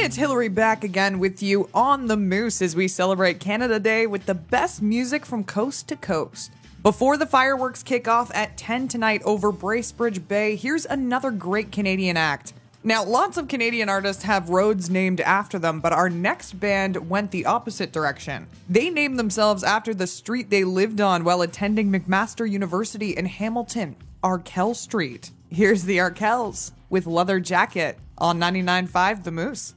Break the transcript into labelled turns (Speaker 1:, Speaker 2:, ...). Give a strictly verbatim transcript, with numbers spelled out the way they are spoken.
Speaker 1: it's Hillary back again with you on The Moose as we celebrate Canada Day with the best music from coast to coast. Before the fireworks kick off at ten tonight over Bracebridge Bay, here's another great Canadian act. Now, lots of Canadian artists have roads named after them, but our next band went the opposite direction. They named themselves after the street they lived on while attending McMaster University in Hamilton, Arkell Street. Here's the Arkells with Leather Jacket on ninety-nine point five The Moose.